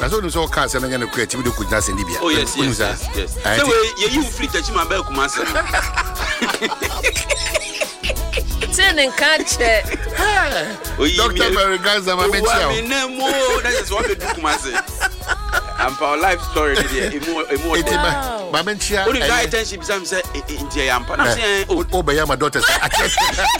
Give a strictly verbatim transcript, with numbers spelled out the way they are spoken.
That's what you saw cars and then create with the goodness in Libya. Oh, yes, yes, yes, yes. So, you fleet that you might be Kumasi. Ten and catch it. Doctor Bergaza, my mentor. That is what we do, Kumasi. And for our life story, my mentor. What is the attention? Some say, India, I'm saying, oh, by my daughter.